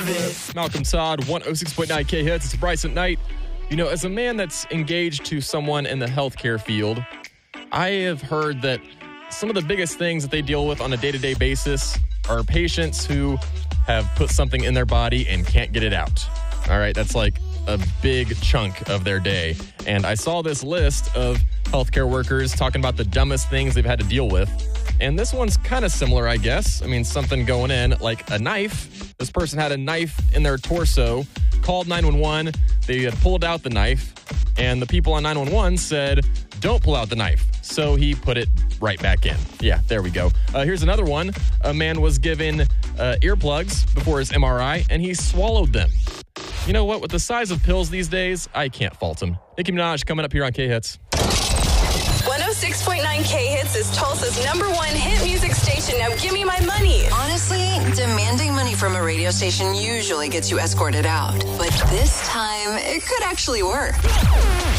it. Malcolm Todd, 106.9 K-Hits. It's Bryce at Night. You know, as a man that's engaged to someone in the healthcare field, I have heard that some of the biggest things that they deal with on a day-to-day basis are patients who have put something in their body and can't get it out. All right, that's like a big chunk of their day. And I saw this list of healthcare workers talking about the dumbest things they've had to deal with. And this one's kind of similar, I guess. I mean, something going in, like a knife. This person had a knife in their torso, called 911. They had pulled out the knife, and the people on 911 said, don't pull out the knife. So he put it right back in. Yeah, there we go. Here's another one. A man was given earplugs before his MRI, and he swallowed them. You know what? With the size of pills these days, I can't fault him. Nicki Minaj coming up here on K-Hits. 106.9 K-Hits is Tulsa's #1 hit music station. Now give me my money. Honestly, demanding money from a radio station usually gets you escorted out. But this time, it could actually work.